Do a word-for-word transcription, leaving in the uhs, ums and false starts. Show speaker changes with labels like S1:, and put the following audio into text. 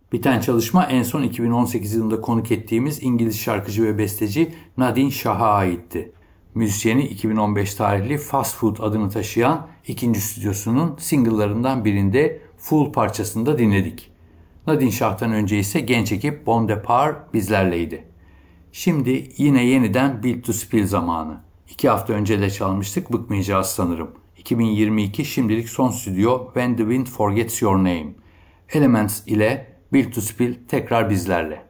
S1: Biten çalışma en son iki bin on sekiz yılında konuk ettiğimiz İngiliz şarkıcı ve besteci Nadine Shah'a aitti. Müzisyeni iki bin on beş tarihli Fast Food adını taşıyan ikinci stüdyosunun single'larından birinde Fool parçasında dinledik. Nadine Shah'tan önce ise genç ekip Bon Depart bizlerleydi. Şimdi yine yeniden Built to Spill zamanı. İki hafta önce de çalmıştık, bıkmayacağız sanırım. iki bin yirmi iki şimdilik son stüdyo When the Wind Forgets Your Name. Elements ile Built to Spill tekrar bizlerle.